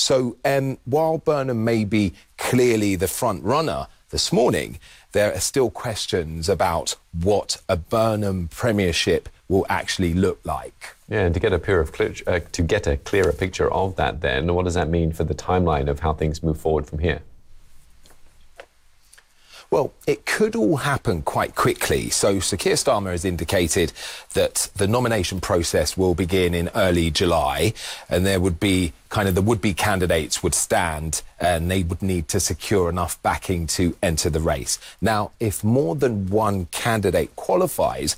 So while Burnham may be clearly the front runner this morning, there are still questions about what a Burnham premiership will actually look like. Yeah, and to get a clearer picture of that then, what does that mean for the timeline of how things move forward from here? Well, it could all happen quite quickly. So Sir Keir Starmer has indicated that the nomination process will begin in early July, and there would be the would-be candidates would stand and they would need to secure enough backing to enter the race. Now, if more than one candidate qualifies,